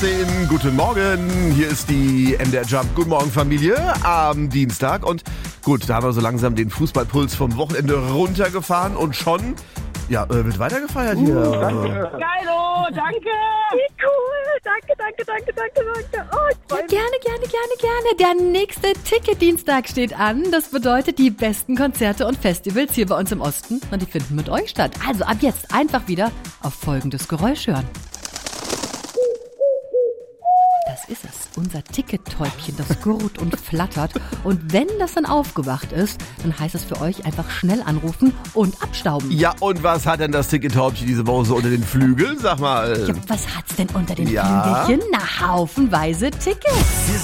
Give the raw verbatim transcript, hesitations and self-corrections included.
achtzehn, guten Morgen. Hier ist die M D R Jump. Guten Morgen, Familie, am Dienstag. Und gut, da haben wir so langsam den Fußballpuls vom Wochenende runtergefahren und schon, ja, wird weitergefeiert hier. Uh, danke. Geilo, danke. Wie cool. Danke, danke, danke, danke, danke. Oh, ich freu Ja, mich. gerne, gerne, gerne, gerne. Der nächste Ticket-Dienstag steht an. Das bedeutet, die besten Konzerte und Festivals hier bei uns im Osten. Und die finden mit euch statt. Also ab jetzt einfach wieder auf folgendes Geräusch hören. Das ist es, unser Ticket-Täubchen, das gurrt und flattert. Und wenn das dann aufgewacht ist, dann heißt es für euch einfach schnell anrufen und abstauben. Ja, und was hat denn das Ticket-Taubchen diese Woche so unter den Flügeln? Sag mal. Ja, was hat's denn unter den Ja. Flügelchen? Na, haufenweise Tickets.